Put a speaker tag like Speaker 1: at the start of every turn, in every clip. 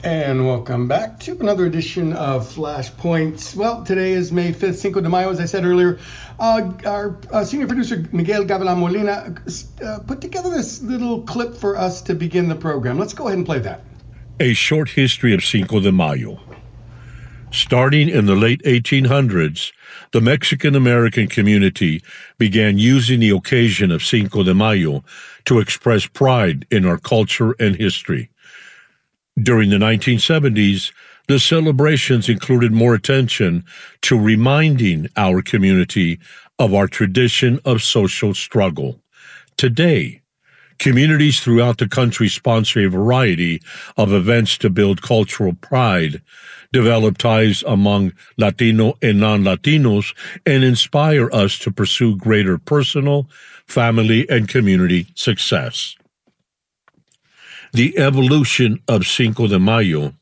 Speaker 1: And welcome back to another edition of Flashpoints. Well, today is May 5th, Cinco de Mayo, as I said earlier. Our senior producer, Miguel Gavilan Molina, put together this little clip for us to begin the program. Let's go ahead and play that.
Speaker 2: A short history of Cinco de Mayo. Starting in the late 1800s, the Mexican-American community began using the occasion of Cinco de Mayo to express pride in our culture and history. During the 1970s, the celebrations included more attention to reminding our community of our tradition of social struggle. Today, communities throughout the country sponsor a variety of events to build cultural pride, develop ties among Latino and non-Latinos, and inspire us to pursue greater personal, family, and community success. The evolution of Cinco de Mayo.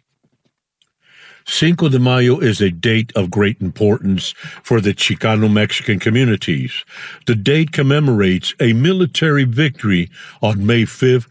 Speaker 2: Cinco de Mayo is a date of great importance for the Chicano-Mexican communities. The date commemorates a military victory on May 5,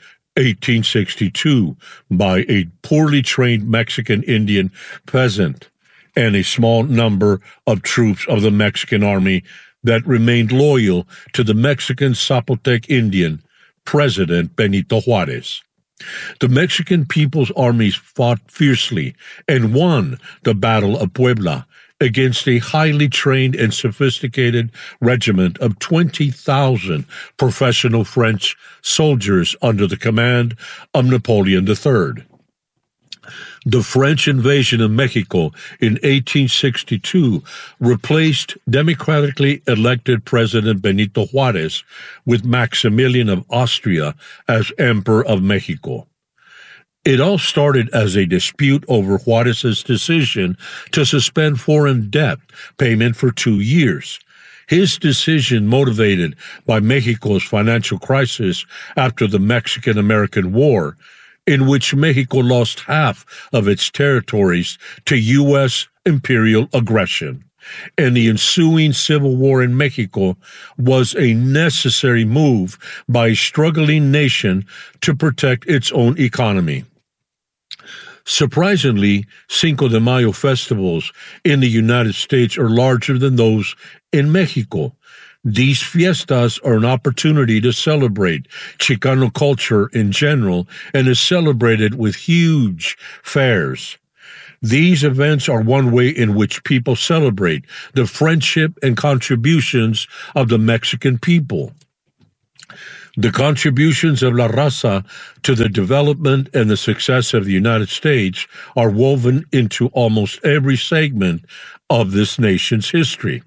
Speaker 2: 1862, by a poorly trained Mexican Indian peasant and a small number of troops of the Mexican army that remained loyal to the Mexican Zapotec Indian, President Benito Juarez. The Mexican People's Armies fought fiercely and won the Battle of Puebla against a highly trained and sophisticated regiment of 20,000 professional French soldiers under the command of Napoleon III. The French invasion of Mexico in 1862 replaced democratically elected President Benito Juarez with Maximilian of Austria as Emperor of Mexico. It all started as a dispute over Juarez's decision to suspend foreign debt payment for 2 years. His decision, motivated by Mexico's financial crisis after the Mexican-American War, in which Mexico lost half of its territories to U.S. imperial aggression, and the ensuing civil war in Mexico, was a necessary move by a struggling nation to protect its own economy. Surprisingly, Cinco de Mayo festivals in the United States are larger than those in Mexico. These fiestas are an opportunity to celebrate Chicano culture in general and is celebrated with huge fairs. These events are one way in which people celebrate the friendship and contributions of the Mexican people. The contributions of La Raza to the development and the success of the United States are woven into almost every segment of this nation's history.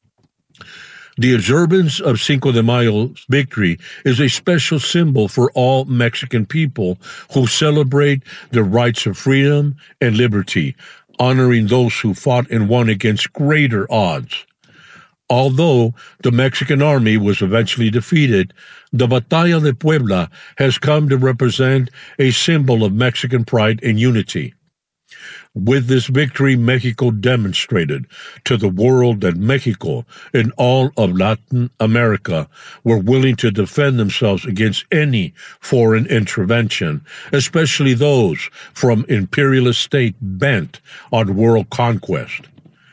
Speaker 2: The observance of Cinco de Mayo's victory is a special symbol for all Mexican people who celebrate the rights of freedom and liberty, honoring those who fought and won against greater odds. Although the Mexican army was eventually defeated, the Batalla de Puebla has come to represent a symbol of Mexican pride and unity. With this victory, Mexico demonstrated to the world that Mexico and all of Latin America were willing to defend themselves against any foreign intervention, especially those from imperialist states bent on world conquest.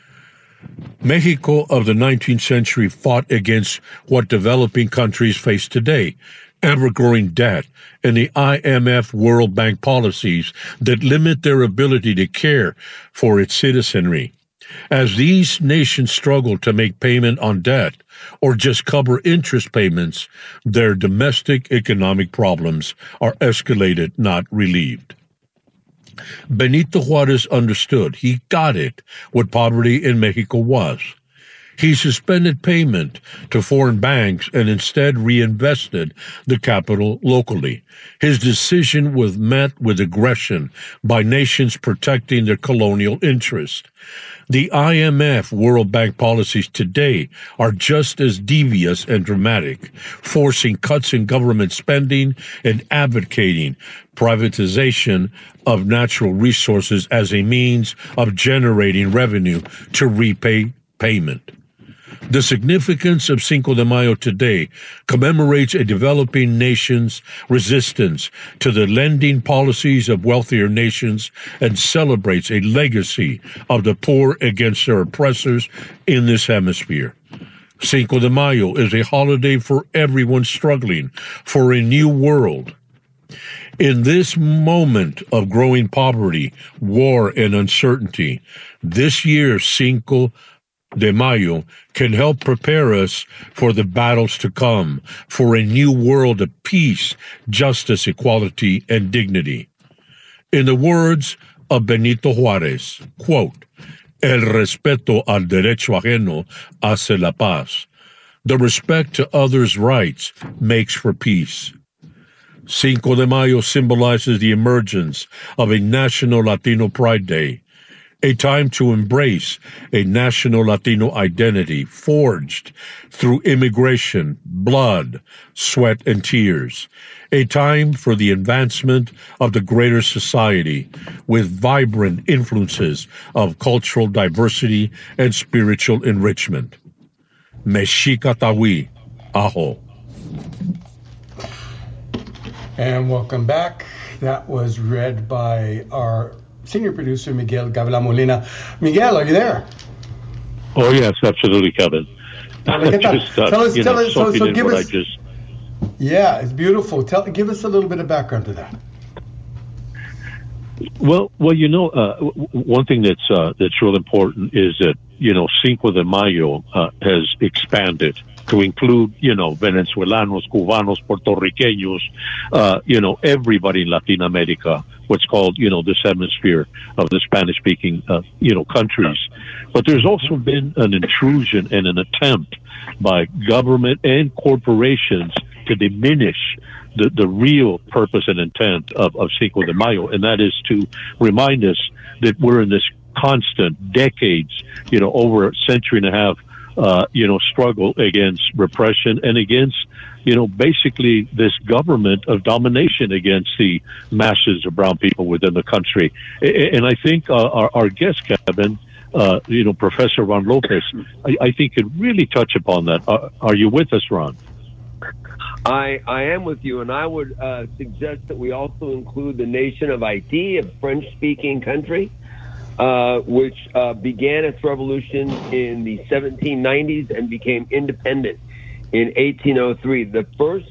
Speaker 2: Mexico of the 19th century fought against what developing countries face today: ever-growing debt, and the IMF World Bank policies that limit their ability to care for its citizenry. As these nations struggle to make payment on debt or just cover interest payments, their domestic economic problems are escalated, not relieved. Benito Juarez understood, he got it, what poverty in Mexico was. He suspended payment to foreign banks and instead reinvested the capital locally. His decision was met with aggression by nations protecting their colonial interests. The IMF World Bank policies today are just as devious and dramatic, forcing cuts in government spending and advocating privatization of natural resources as a means of generating revenue to repay payment. The significance of Cinco de Mayo today commemorates a developing nation's resistance to the lending policies of wealthier nations and celebrates a legacy of the poor against their oppressors in this hemisphere. Cinco de Mayo is a holiday for everyone struggling for a new world. In this moment of growing poverty, war, and uncertainty, this year's Cinco de Mayo can help prepare us for the battles to come, for a new world of peace, justice, equality, and dignity. In the words of Benito Juárez, quote, "El respeto al derecho ajeno hace la paz." The respect to others' rights makes for peace. Cinco de Mayo symbolizes the emergence of a National Latino Pride Day, a time to embrace a national Latino identity forged through immigration, blood, sweat, and tears, a time for the advancement of the greater society with vibrant influences of cultural diversity and spiritual enrichment. Mexica Tawi, Aho.
Speaker 1: And welcome back. That was read by our senior producer, Miguel Gavilan Molina. Miguel, are you there?
Speaker 2: Oh, yes, absolutely, Kevin.
Speaker 1: Tell us, so give us. Yeah, it's beautiful. Give us a little bit of background to that.
Speaker 3: Well, one thing that's real important is that Cinco de Mayo has expanded to include Venezuelanos, Cubanos, Puerto Ricanos, everybody in Latin America, what's called this hemisphere of the Spanish-speaking countries. But there's also been an intrusion and an attempt by government and corporations to diminish the real purpose and intent of Cinco de Mayo, and that is to remind us that we're in this constant decades, over a century and a half, struggle against repression and against, basically this government of domination against the masses of brown people within the country. And I think our guest, Kevin, Professor Ron Lopez, I think could really touch upon that. Are you with us, Ron?
Speaker 4: I am with you, and I would suggest that we also include the nation of Haiti, a French-speaking country, which began its revolution in the 1790s and became independent in 1803. The first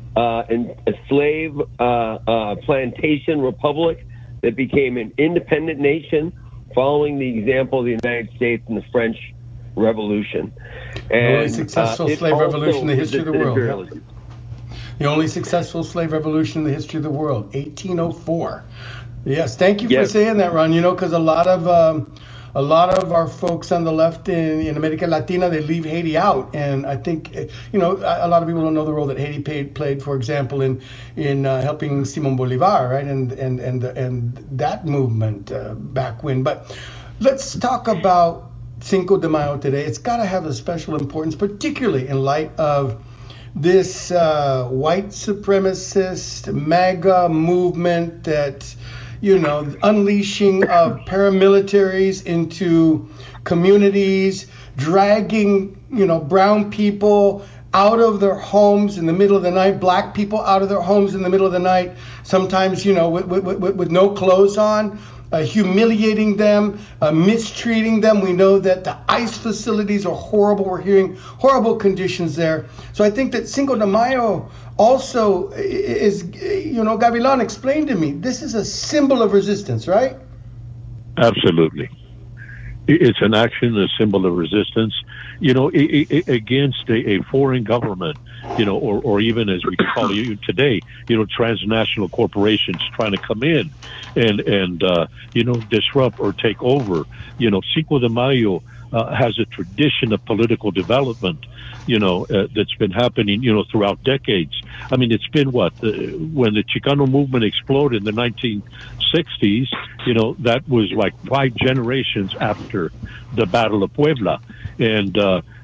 Speaker 4: slave plantation republic that became an independent nation following the example of the United States and the French Revolution.
Speaker 1: And, the only successful slave revolution in the history of the world. Yep. The only successful slave revolution in the history of the world, 1804. Yes, thank you for saying that, Ron. Because a lot of our folks on the left in America Latina, they leave Haiti out, and I think a lot of people don't know the role that Haiti played, for example, in helping Simón Bolívar, right, and that movement back when. But let's talk about Cinco de Mayo today. It's got to have a special importance, particularly in light of this white supremacist MAGA movement that, unleashing of paramilitaries into communities, dragging, brown people out of their homes in the middle of the night, black people out of their homes in the middle of the night, sometimes, with no clothes on. Humiliating them, mistreating them. We know that the ICE facilities are horrible. We're hearing horrible conditions there. So I think that Cinco de Mayo also is, Gavilan explained to me, this is a symbol of resistance, right?
Speaker 3: Absolutely. It's an action, a symbol of resistance, against a foreign government, or even as we call it today, transnational corporations trying to come in and disrupt or take over. Cinco de Mayo has a tradition of political development, that's been happening, throughout decades. I mean, it's been when the Chicano movement exploded in the 1960s, that was like 5 generations after the Battle of Puebla. And,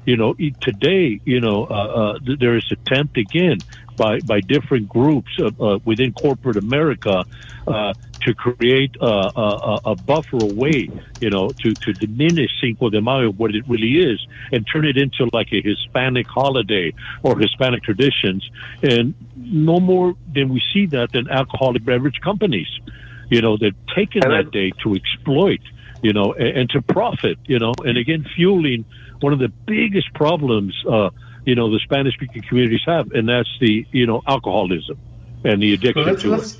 Speaker 3: today, there is attempt again by different groups within corporate America to create a buffer away, to diminish Cinco de Mayo, what it really is, and turn it into like a Hispanic holiday or Hispanic traditions. And no more than we see that than alcoholic beverage companies, they've taken that day to exploit, and to profit, and again, fueling one of the biggest problems, the Spanish-speaking communities have, and that's the, alcoholism and the addiction to it.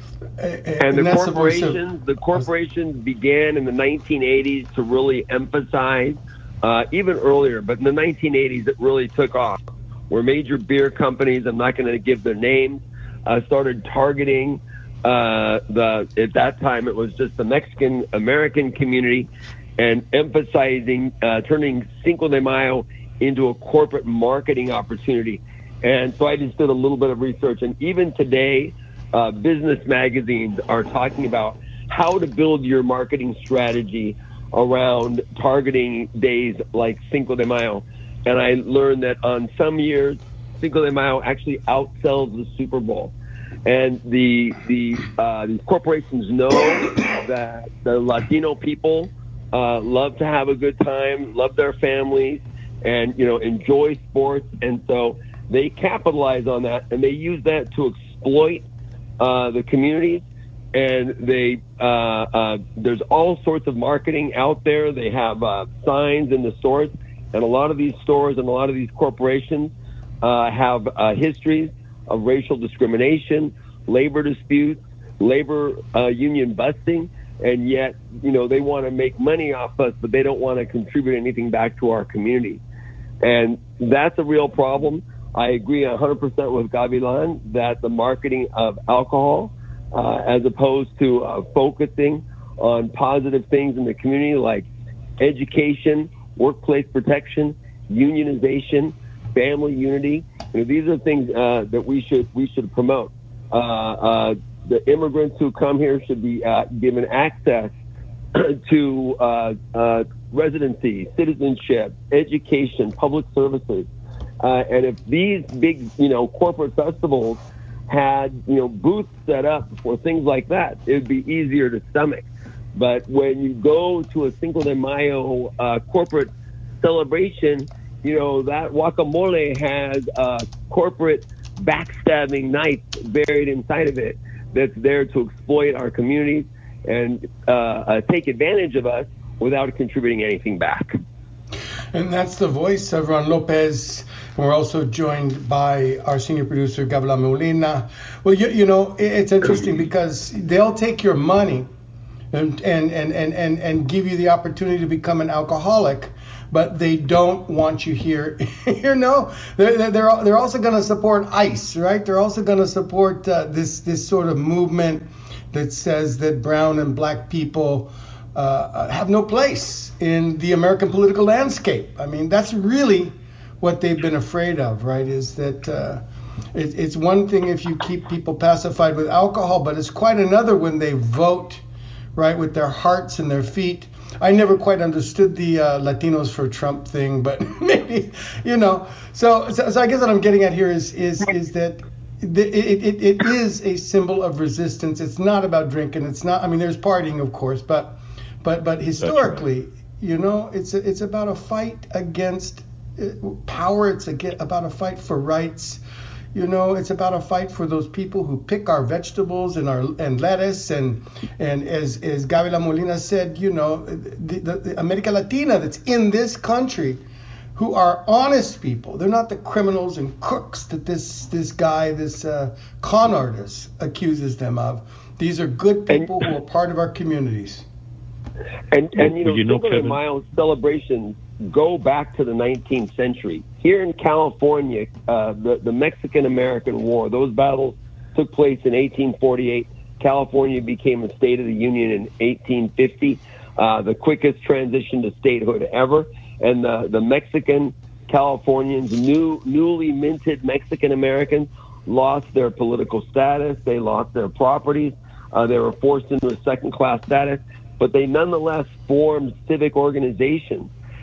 Speaker 4: And the corporations began in the 1980s to really emphasize, even earlier, but in the 1980s it really took off, where major beer companies, I'm not going to give their names, started targeting at that time it was just the Mexican American community, and emphasizing turning Cinco de Mayo into a corporate marketing opportunity. And so I just did a little bit of research, and even today business magazines are talking about how to build your marketing strategy around targeting days like Cinco de Mayo. And I learned that on some years Cinco de Mayo actually outsells the Super Bowl. And these corporations know that the Latino people love to have a good time, love their families, and enjoy sports, and so they capitalize on that, and they use that to exploit the communities. And they there's all sorts of marketing out there. They have signs in the stores, and a lot of these stores and a lot of these corporations have histories of racial discrimination, labor disputes, labor union busting, and yet they want to make money off us, but they don't want to contribute anything back to our community. And that's a real problem. I agree 100% with Gavilan that the marketing of alcohol, as opposed to focusing on positive things in the community like education, workplace protection, unionization, family unity, these are things that we should promote. The immigrants who come here should be given access to residency, citizenship, education, public services. And if these big, corporate festivals had, booths set up for things like that, it would be easier to stomach. But when you go to a Cinco de Mayo corporate celebration, that guacamole has corporate backstabbing knife buried inside of it that's there to exploit our communities and take advantage of us without contributing anything back.
Speaker 1: And that's the voice of Ron Lopez. We're also joined by our senior producer, Gavilan Molina. Well, it's interesting because they'll take your money and give you the opportunity to become an alcoholic, but they don't want you here. They're also going to support ICE, right? They're also going to support this sort of movement that says that brown and black people have no place in the American political landscape. I mean, that's really what they've been afraid of, right? Is that it's one thing if you keep people pacified with alcohol, but it's quite another when they vote, right, with their hearts and their feet. I never quite understood the Latinos for Trump thing, but maybe, So I guess what I'm getting at here is that it is a symbol of resistance. It's not about drinking. It's not. I mean, there's partying, of course, but historically, it's about a fight against power. It's about a fight for rights. It's about a fight for those people who pick our vegetables and lettuce and as Gavilan Molina said, the America Latina that's in this country, who are honest people. They're not the criminals and crooks that this con artist accuses them of. These are good people who are part of our communities.
Speaker 4: And Cinco de Mayo celebrations go back to the 19th century. Here in California, the Mexican-American War, those battles took place in 1848. California became a state of the Union in 1850, the quickest transition to statehood ever. And the Mexican Californians, newly minted Mexican-Americans, lost their political status. They lost their properties. They were forced into a second-class status. But they nonetheless formed civic organizations.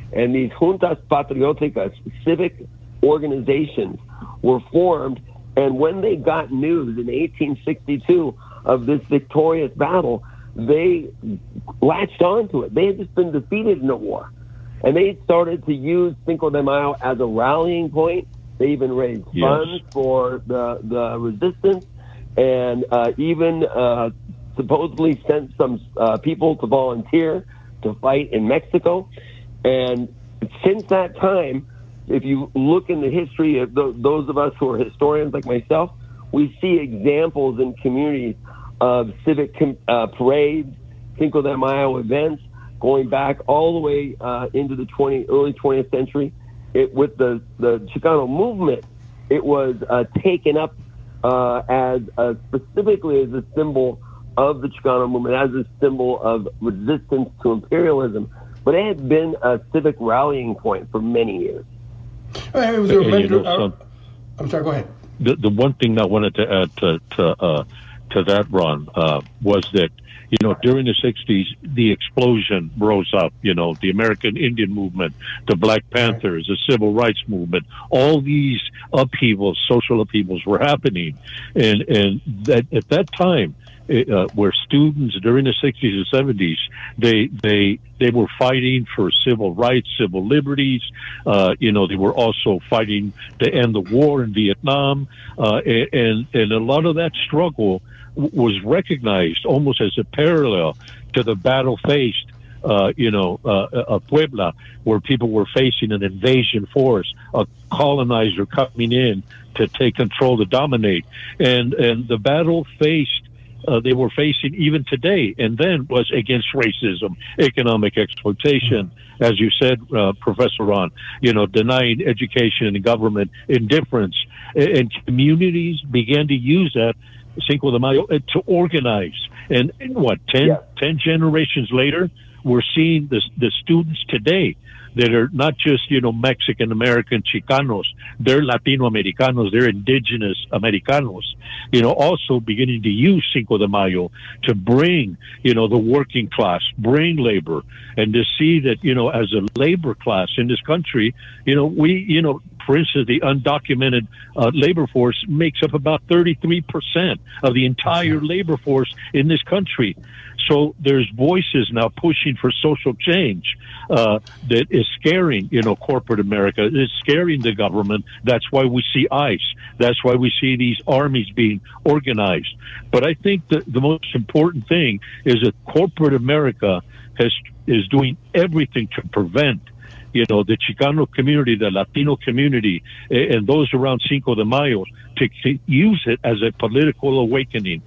Speaker 4: And these juntas patrióticas, civic organizations, were formed. And when they got news in 1862 of this victorious battle, they latched onto it. They had just been defeated in the war. And they started to use Cinco de Mayo as a rallying point. They even raised funds for the resistance, and even supposedly sent some people to volunteer to fight in Mexico. And since that time, if you look in the history of those of us who are historians like myself, we see examples in communities of civic parades, Cinco de Mayo events, going back all the way into the early 20th century. With the Chicano movement, it was taken up as specifically as a symbol of the Chicano movement, as a symbol of resistance to imperialism. But it had been a civic rallying point for many years.
Speaker 1: It was a I'm sorry, go ahead.
Speaker 3: The one thing I wanted to add to that, Ron, was that, during the 60s, the explosion rose up, the American Indian movement, the Black Panthers, the Civil Rights movement, all these upheavals, social upheavals were happening. And that at that time, where students during the 60s and 70s, they were fighting for civil rights, civil liberties. They were also fighting to end the war in Vietnam. And a lot of that struggle was recognized almost as a parallel to the battle faced, of Puebla, where people were facing an invasion force, a colonizer coming in to take control, to dominate. And the battle they were facing even today, and then was against racism, economic exploitation, as you said, Professor Ron, denying education and government, indifference. And communities began to use that Cinco de Mayo to organize. And 10 generations later, we're seeing the students today that are not just, Mexican American Chicanos, they're Latino Americanos, they're indigenous Americanos, also beginning to use Cinco de Mayo to bring, the working class, bring labor, and to see that, as a labor class in this country, we, for instance, the undocumented labor force makes up about 33% of the entire labor force in this country. So there's voices now pushing for social change that is scaring, corporate America. It's scaring the government. That's why we see ICE. That's why we see these armies being organized. But I think that the most important thing is that corporate America is doing everything to prevent the Chicano community, the Latino community, and those around Cinco de Mayo to use it as a political awakening,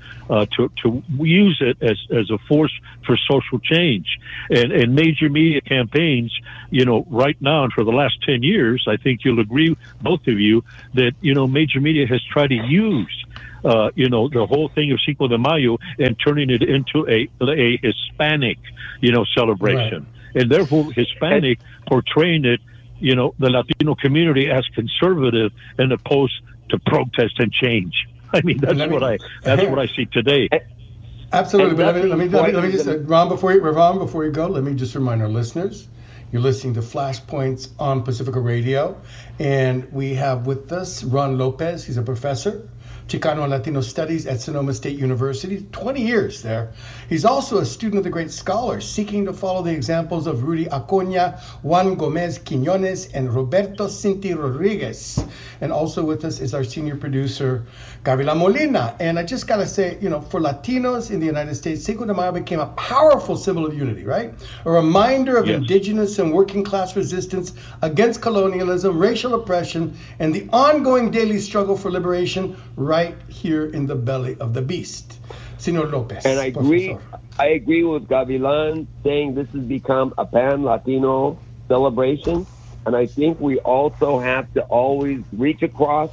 Speaker 3: to use it as a force for social change. And major media campaigns, right now and for the last 10 years, I think you'll agree, both of you, that, major media has tried to use the whole thing of Cinco de Mayo and turning it into a Hispanic, celebration. Right. And therefore, Hispanic portraying it, the Latino community as conservative and opposed to protest and change. I mean, that's what I see today.
Speaker 1: Absolutely. But let me just, Ron, before you go, let me just remind our listeners, you're listening to Flashpoints on Pacifica Radio, and we have with us Ron Lopez. He's a professor, Chicano and Latino Studies at Sonoma State University, 20 years there. He's also a student of the great scholars, seeking to follow the examples of Rudy Acuña, Juan Gomez Quiñones, and Roberto Cinti Rodriguez. And also with us is our senior producer, Gabriela Molina. And I just got to say, for Latinos in the United States, Cinco de Mayo became a powerful symbol of unity, right? A reminder of indigenous and working class resistance against colonialism, racial oppression, and the ongoing daily struggle for liberation right here in the belly of the beast. Senor Lopez.
Speaker 4: And I agree with Gavilan saying this has become a pan-Latino celebration. And I think we also have to always reach across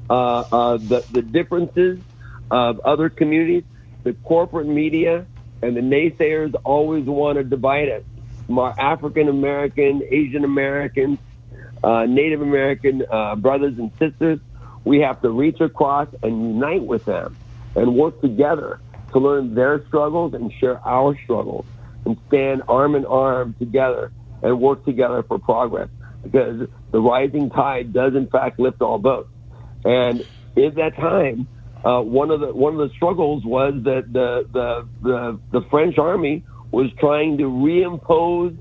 Speaker 4: the differences of other communities. The corporate media and the naysayers always want to divide us. From our African American, Asian Americans, Native American brothers and sisters, we have to reach across and unite with them and work together to learn their struggles and share our struggles and stand arm in arm together and work together for progress, because the rising tide does in fact lift all boats. And in that time, one of the struggles was that the French army was trying to reimpose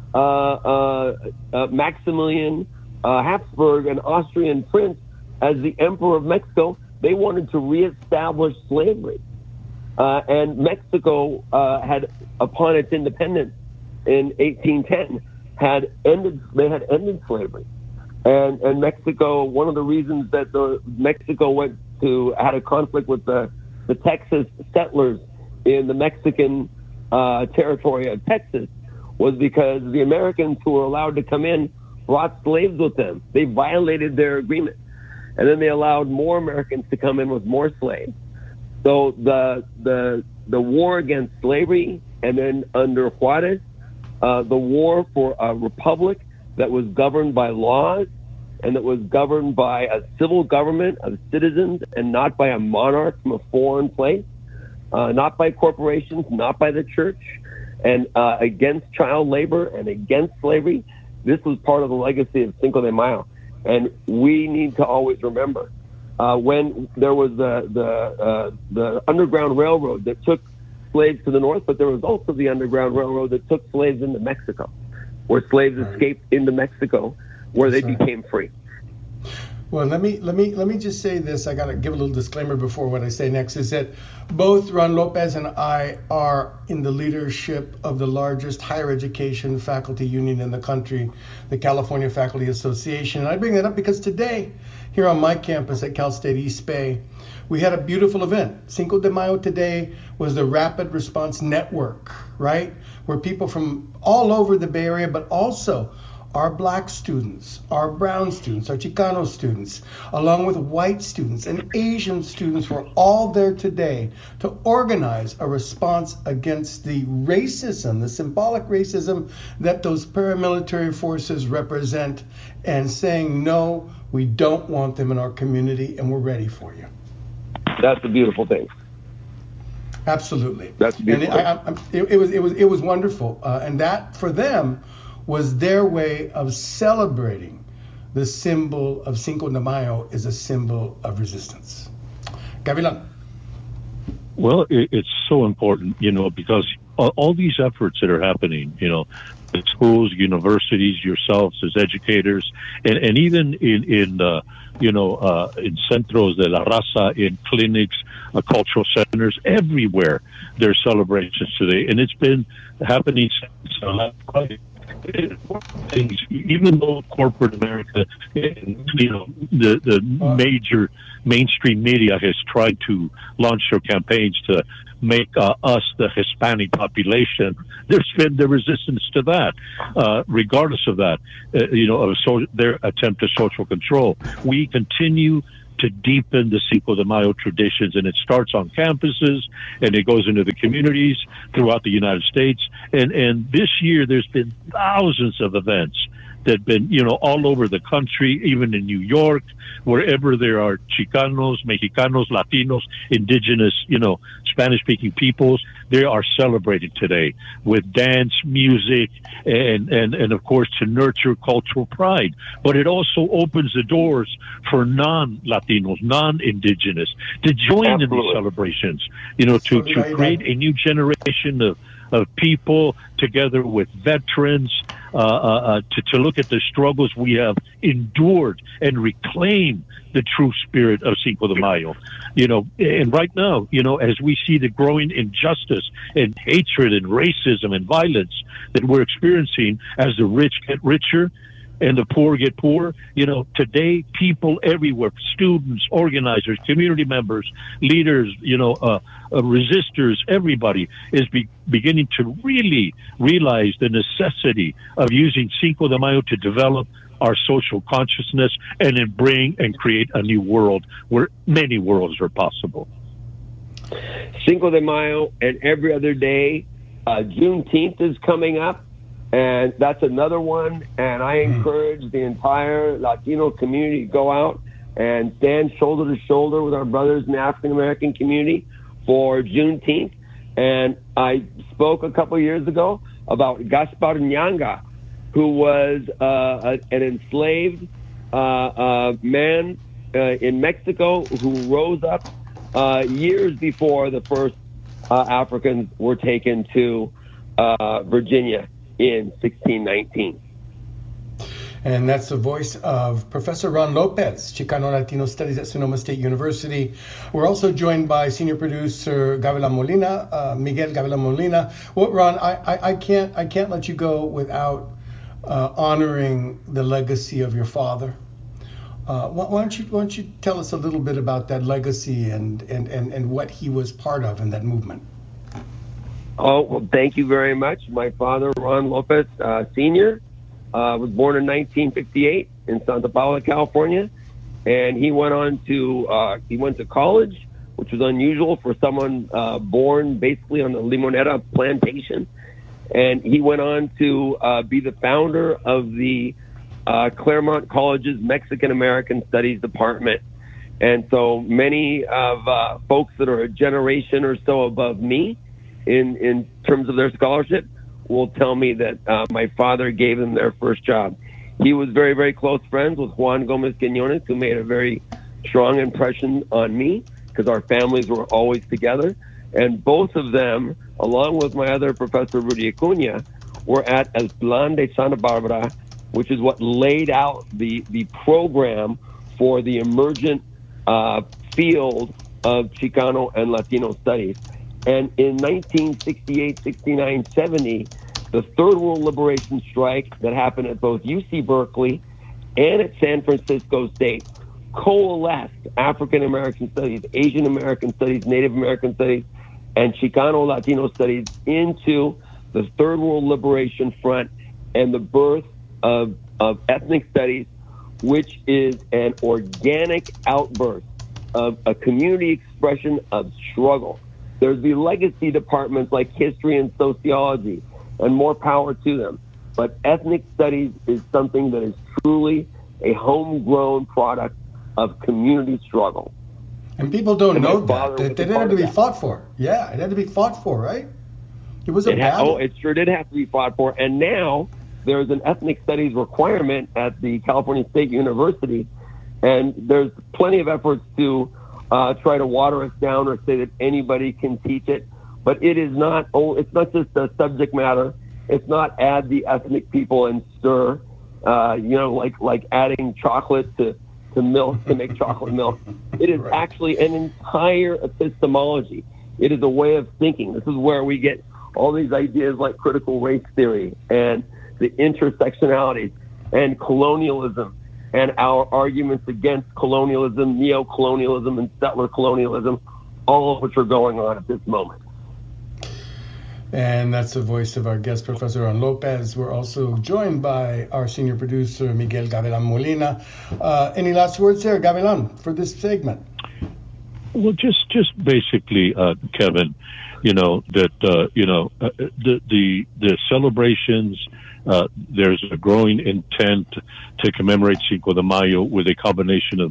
Speaker 4: Maximilian Habsburg, an Austrian prince, as the Emperor of Mexico. They wanted to reestablish slavery. And Mexico had, upon its independence in 1810, had ended slavery. And Mexico, one of the reasons that Mexico had a conflict with the Texas settlers in the Mexican territory of Texas was because the Americans who were allowed to come in brought slaves with them. They violated their agreement. And then they allowed more Americans to come in with more slaves. So the war against slavery, and then under Juarez, the war for a republic that was governed by laws and that was governed by a civil government of citizens and not by a monarch from a foreign place, not by corporations, not by the church, and against child labor and against slavery. This was part of the legacy of Cinco de Mayo. And we need to always remember when there was the Underground Railroad that took slaves to the north, but there was also the Underground Railroad that took slaves into Mexico, where slaves escaped into Mexico, where they became free.
Speaker 1: Well, let me just say this. I got to give a little disclaimer before what I say next, is that both Ron Lopez and I are in the leadership of the largest higher education faculty union in the country, the California Faculty Association. And I bring that up because today, here on my campus at Cal State East Bay, we had a beautiful event. Cinco de Mayo today was the Rapid Response Network, right? Where people from all over the Bay Area, but also our black students, our brown students, our Chicano students, along with white students and Asian students were all there today to organize a response against the racism, the symbolic racism that those paramilitary forces represent, and saying, no, we don't want them in our community and we're ready for you.
Speaker 4: That's a beautiful thing.
Speaker 1: Absolutely.
Speaker 4: That's beautiful.
Speaker 1: And it was wonderful. And that for them was their way of celebrating the symbol of Cinco de Mayo is a symbol of resistance. Gavilan.
Speaker 3: Well, it's so important, because all these efforts that are happening, in schools, universities, yourselves as educators, and even in centros de la raza, in clinics, cultural centers, everywhere, there's celebrations today. And it's been happening since things, even though corporate America, the major mainstream media has tried to launch their campaigns to make us the Hispanic population, there's been the resistance to that, regardless of that, of their attempt at social control. We continue to deepen the Cinco de Mayo traditions, and it starts on campuses and it goes into the communities throughout the United States. And this year there's been thousands of events that have been, all over the country, even in New York, wherever there are Chicanos, Mexicanos, Latinos, indigenous, Spanish-speaking peoples, they are celebrated today with dance, music, and of course to nurture cultural pride. But it also opens the doors for non-Latinos, non-indigenous to join in these celebrations, to create a new generation of people together with veterans, to look at the struggles we have endured and reclaim the true spirit of Cinco de Mayo. And right now, as we see the growing injustice and hatred and racism and violence that we're experiencing as the rich get richer and the poor get poor, today people everywhere, students, organizers, community members, leaders, resistors, everybody is beginning to really realize the necessity of using Cinco de Mayo to develop our social consciousness and then bring and create a new world where many worlds are possible.
Speaker 4: Cinco de Mayo and every other day. Juneteenth is coming up, and that's another one. And I encourage the entire Latino community to go out and stand shoulder to shoulder with our brothers in the African American community for Juneteenth. And I spoke a couple years ago about Gaspar Nyanga, who was an enslaved man in Mexico who rose up years before the first Africans were taken to Virginia in 1619.
Speaker 1: And that's the voice of Professor Ron Lopez, Chicano-Latino Studies at Sonoma State University. We're also joined by senior producer Gavilan Molina, Miguel Gavilan Molina. Well, Ron, I can't let you go without honoring the legacy of your father. Why don't you tell us a little bit about that legacy and what he was part of in that movement?
Speaker 4: Oh, well, thank you very much. My father, Ron Lopez, Sr., was born in 1958 in Santa Paula, California, and he went to college, which was unusual for someone born basically on the Limonera plantation. And he went on to be the founder of the Claremont College's Mexican American Studies Department. And so many of folks that are a generation or so above me in terms of their scholarship will tell me that my father gave them their first job. He was very, very close friends with Juan Gomez Quinones, who made a very strong impression on me because our families were always together. And both of them, along with my other professor, Rudy Acuna, were at El Plan de Santa Barbara, which is what laid out the program for the emergent field of Chicano and Latino studies. And in 1968, 69, 70, the Third World Liberation Strike that happened at both UC Berkeley and at San Francisco State coalesced African American studies, Asian American studies, Native American studies, and Chicano Latino studies into the Third World Liberation Front and the birth of ethnic studies, which is an organic outburst of a community expression of struggle. There's the legacy departments like history and sociology, and more power to them. But ethnic studies is something that is truly a homegrown product of community struggle.
Speaker 1: And people don't know that. It had to be fought for. Yeah, it had to be fought for, right? It was a battle.
Speaker 4: It sure did have to be fought for. And now there's an ethnic studies requirement at the California State University, and there's plenty of efforts to try to water us down or say that anybody can teach it. But it is not. It's not just a subject matter. It's not add the ethnic people and stir. Like adding chocolate to milk to make chocolate milk. It is actually an entire epistemology. It is a way of thinking. This is where we get all these ideas like critical race theory and the intersectionalities and colonialism and our arguments against colonialism, neo-colonialism, and settler colonialism, all of which are going on at this moment.
Speaker 1: And that's the voice of our guest, Professor Ron Lopez. We're also joined by our senior producer, Miguel Gavilan Molina. Any last words there, Gavilan, for this segment?
Speaker 3: Well, just basically, Kevin, that the celebrations. There's a growing intent to commemorate Cinco de Mayo with a combination of